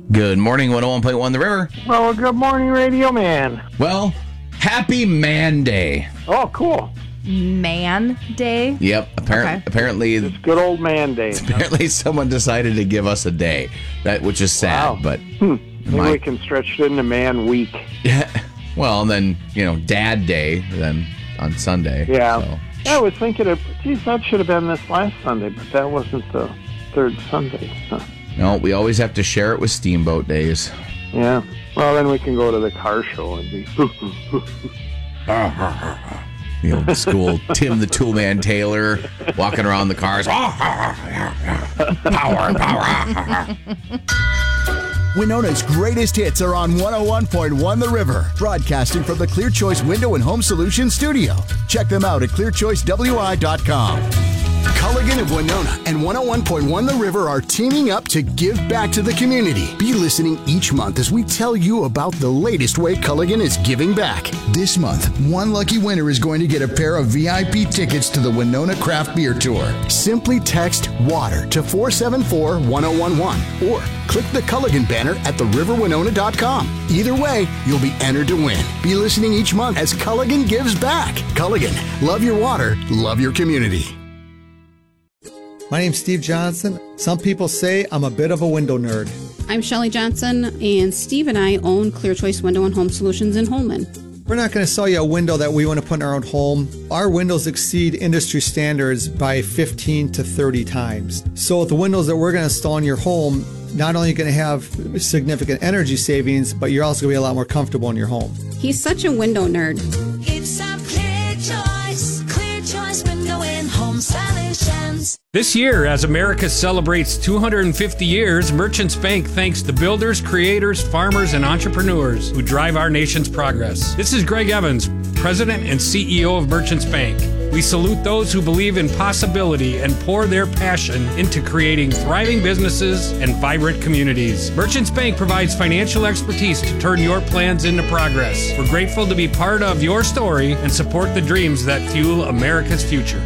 Good morning, 101.1 The River. Well, good morning, Radio Man. Well, happy Man Day. Oh, cool. Man Day? Yep, apparently It's good old Man Day. apparently someone decided to give us a day, which is sad, Wow. but... Maybe we can stretch it into Man Week. Yeah, well, and then, Dad Day then on Sunday. Yeah. So. I was thinking, that should have been this last Sunday, but that wasn't the third Sunday. Huh. No, we always have to share it with Steamboat Days. Yeah. Well, then we can go to the car show and be... The old school Tim the Toolman Taylor walking around the cars. Power. Winona's greatest hits are on 101.1 The River, broadcasting from the Clear Choice Window and Home Solutions studio. Check them out at clearchoicewi.com. Culligan of Winona and 101.1 The River are teaming up to give back to the community. Be listening each month as we tell you about the latest way Culligan is giving back. This month, one lucky winner is going to get a pair of VIP tickets to the Winona Craft Beer Tour. Simply text WATER to 474-1011 or click the Culligan banner at theriverwinona.com. Either way, you'll be entered to win. Be listening each month as Culligan gives back. Culligan, love your water, love your community. My name's Steve Johnson. Some people say I'm a bit of a window nerd. I'm Shelley Johnson, and Steve and I own Clear Choice Window and Home Solutions in Holman. We're not going to sell you a window that we want to put in our own home. Our windows exceed industry standards by 15 to 30 times. So the windows that we're going to install in your home, not only are you going to have significant energy savings, but you're also going to be a lot more comfortable in your home. He's such a window nerd. It's a Clear Choice Window and Home Solutions. This year, as America celebrates 250 years, Merchants Bank thanks the builders, creators, farmers, and entrepreneurs who drive our nation's progress. This is Greg Evans, President and CEO of Merchants Bank. We salute those who believe in possibility and pour their passion into creating thriving businesses and vibrant communities. Merchants Bank provides financial expertise to turn your plans into progress. We're grateful to be part of your story and support the dreams that fuel America's future.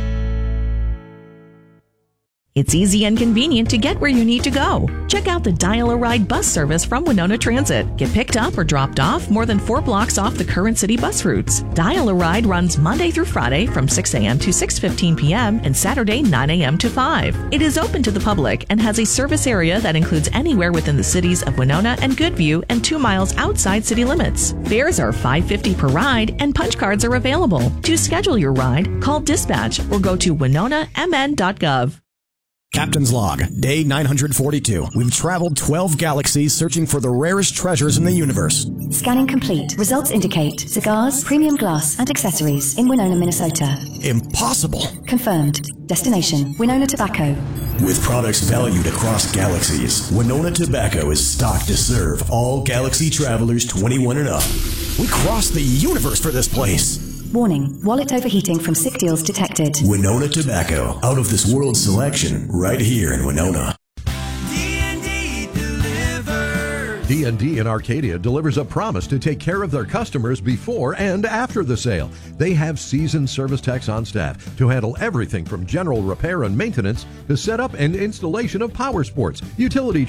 It's easy and convenient to get where you need to go. Check out the Dial-A-Ride bus service from Winona Transit. Get picked up or dropped off more than 4 blocks off the current city bus routes. Dial-A-Ride runs Monday through Friday from 6 a.m. to 6:15 p.m. and Saturday 9 a.m. to 5. It is open to the public and has a service area that includes anywhere within the cities of Winona and Goodview and 2 miles outside city limits. Fares are $5.50 per ride and punch cards are available. To schedule your ride, call dispatch or go to winonamn.gov. Captain's Log, Day 942. We've traveled 12 galaxies searching for the rarest treasures in the universe. Scanning complete. Results indicate cigars, premium glass, and accessories in Winona, Minnesota. Impossible. Confirmed. Destination, Winona Tobacco. With products valued across galaxies, Winona Tobacco is stocked to serve all galaxy travelers 21 and up. We crossed the universe for this place. Warning, wallet overheating from sick deals detected. Winona Tobacco, out of this world selection, right here in Winona. D&D in Arcadia delivers a promise to take care of their customers before and after the sale. They have seasoned service techs on staff to handle everything from general repair and maintenance to setup and installation of power sports, utility